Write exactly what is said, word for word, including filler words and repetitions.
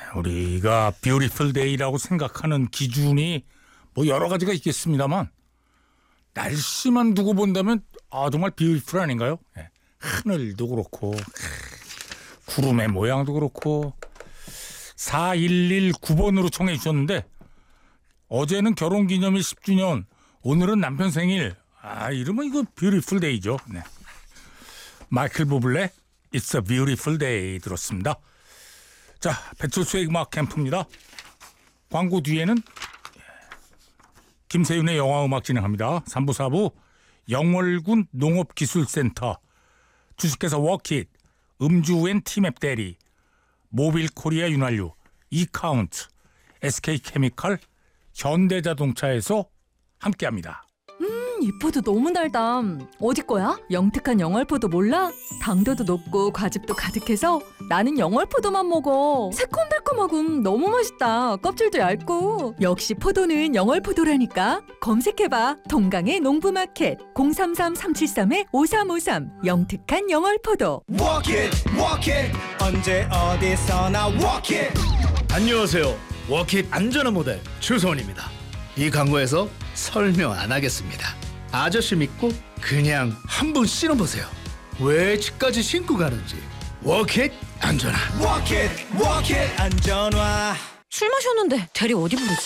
우리가 뷰티풀 데이라고 생각하는 기준이 뭐 여러 가지가 있겠습니다만 날씨만 두고 본다면 아 정말 뷰티풀 아닌가요? 네. 하늘도 그렇고 구름의 모양도 그렇고. 사일일구 번으로 청해 주셨는데 어제는 결혼기념일 십 주년, 오늘은 남편 생일. 아 이러면 이거 뷰티풀 데이죠. 네. 마이클 부블레 It's a Beautiful Day 들었습니다. 자, 배철수의 음악 캠프입니다. 광고 뒤에는 김세윤의 영화음악 진행합니다. 삼 부 사 부 영월군 농업기술센터, 주식회사 워킷, 음주엔 티맵 대리, 모빌코리아 윤활유, 이카운트, 에스케이케미칼, 현대자동차에서 함께합니다. 이 포도 너무 달다. 어디 거야? 영특한 영월포도 몰라? 당도도 높고 과즙도 가득해서 나는 영월포도만 먹어. 새콤달콤하고 너무 맛있다. 껍질도 얇고. 역시 포도는 영월포도라니까. 검색해봐. 동강의 농부마켓 공삼삼 삼칠삼 오삼오삼. 영특한 영월포도. Walk it, walk it. 언제 어디서나 walk it. 안녕하세요. 워킷 안전한 모델 최소원입니다. 이 광고에서 설명 안 하겠습니다. 아저씨 믿고 그냥 한번 신어보세요. 왜 집까지 신고 가는지. 워킷 안전한. Walk it, walk it. 안전화. 술 마셨는데 대리 어디 부르지?